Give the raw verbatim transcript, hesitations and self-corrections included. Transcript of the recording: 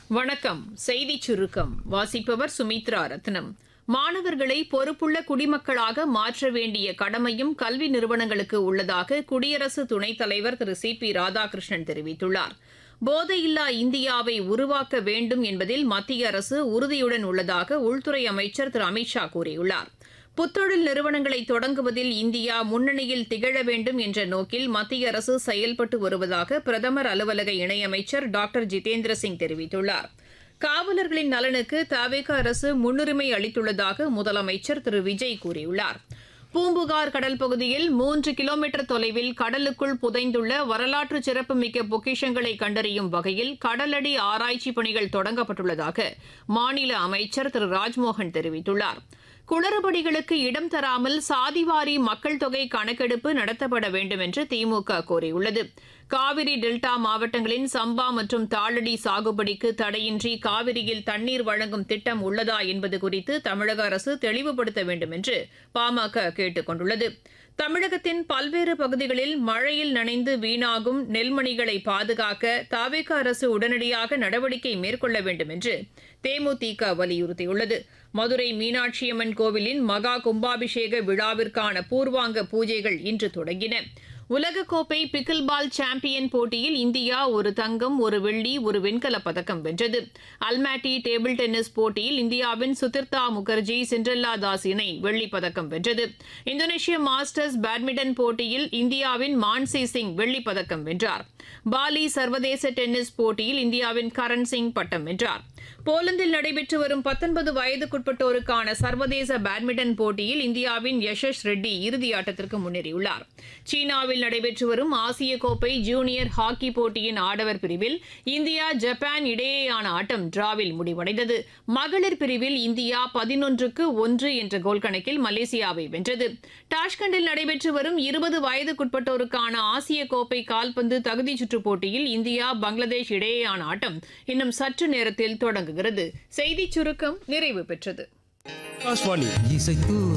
வணக்கம். செய்திச் சுருக்கம் வாசிப்பவர் சுமித்ரா ரத்னம். மாணவர்களை பொறுப்புள்ள குடிமக்களாக மாற்ற வேண்டிய கடமையும் கல்வி நிறுவனங்களுக்கு உள்ளதாக குடியரசு துணைத் தலைவர் திரு சி பி ராதாகிருஷ்ணன் தெரிவித்துள்ளார். போதையில்லா இந்தியாவை உருவாக்க வேண்டும் என்பதில் மத்திய அரசு உறுதியுடன் உள்ளதாக உள்துறை அமைச்சர் திரு அமித் ஷா கூறியுள்ளார். புத்தொழில் நிறுவனங்களை தொடங்குவதில் இந்தியா முன்னணியில் திகழ வேண்டும் என்ற நோக்கில் மத்திய அரசு செயல்பட்டு வருவதாக பிரதமர் அலுவலக இணையமைச்சர் டாக்டர் ஜிதேந்திர சிங் தெரிவித்துள்ளார். காவலர்களின் நலனுக்கு தவேக அரசு முன்னுரிமை அளித்துள்ளதாக முதலமைச்சர் திரு விஜய் கூறியுள்ளார். பூம்புகார் கடல் பகுதியில் மூன்று கிலோமீட்டர் தொலைவில் கடலுக்குள் புதைந்துள்ள வரலாற்று சிறப்புமிக்க பொக்கிஷங்களை கண்டறியும் வகையில் கடலடி ஆராய்ச்சி பணிகள் தொடங்கப்பட்டுள்ளதாக மாநில அமைச்சர் திரு ராஜ்மோகன் தெரிவித்துள்ளார். குளறுபடிகளுக்கு இடம் தராமல் சாதிவாரி மக்கள் தொகை கணக்கெடுப்பு நடத்தப்பட வேண்டும் என்று திமுக கோரியுள்ளது. காவிரி டெல்டா மாவட்டங்களின் சம்பா மற்றும் தாளடி சாகுபடிக்கு தடையின்றி காவிரியில் தண்ணீர் வழங்கும் திட்டம் உள்ளதா என்பது குறித்து தமிழக அரசு தெளிவுபடுத்த வேண்டும் என்று பாமக கேட்டுக் கொண்டுள்ளது. தமிழகத்தின் பல்வேறு பகுதிகளில் மழையில் நனைந்து வீணாகும் நெல்மணிகளை பாதுகாக்க தவேக அரசு உடனடியாக நடவடிக்கை மேற்கொள்ள வேண்டும் என்று தேமுதிக வலியுறுத்தியுள்ளது. மதுரை மீனாட்சியம்மன் கோவிலின் மகா கும்பாபிஷேக விழாவிற்கான பூர்வாங்க பூஜைகள் இன்று தொடங்கின. உலகக்கோப்பை பிக்கில் பால் சாம்பியன் போட்டியில் இந்தியா ஒரு தங்கம், ஒரு வெள்ளி, ஒரு வெண்கலப் பதக்கம் வென்றது. அல்மாட்டி டேபிள் டென்னிஸ் போட்டியில் இந்தியாவின் சுதிர்தா முகர்ஜி, சிண்ட்ரெல்லா தாஸ் இணை வெள்ளிப் பதக்கம் வென்றது. இந்தோனேஷிய மாஸ்டர்ஸ் பேட்மிண்டன் போட்டியில் இந்தியாவின் மான்சி சிங் வெள்ளிப் பதக்கம் வென்றார். பாலி சர்வதேச டென்னிஸ் போட்டியில் இந்தியாவின் கரண் சிங் பட்டம் வென்றார். போலந்தில் நடைபெற்று வரும் பத்தொன்பது வயதுக்குட்பட்டோருக்கான சர்வதேச பேட்மிண்டன் போட்டியில் இந்தியாவின் யஷஸ் ரெட்டி இறுதியாட்டத்திற்கு முன்னேறியுள்ளார். சீனாவில் நடைபெற்று வரும் ஆசிய கோப்பை ஜூனியர் ஹாக்கி போட்டியின் ஆடவர் பிரிவில் இந்தியா ஜப்பான் இடையேயான ஆட்டம் டிராவில் முடிவடைந்தது. மகளிர் பிரிவில் இந்தியா பதினொன்றுக்கு ஒன்று என்ற கோல் கணக்கில் மலேசியாவை வென்றது. டாஷ்கண்டில் நடைபெற்று வரும் இருபது வயதுக்குட்பட்டோருக்கான ஆசிய கோப்பை கால்பந்து தகுதிச் சுற்றுப் போட்டியில் இந்தியா பங்களாதேஷ் இடையேயான ஆட்டம் இன்னும் சற்று நேரத்தில் தொடங்குகிறது. செய்திச் சுருக்கம் நிறைவு பெற்றது. இசைத்து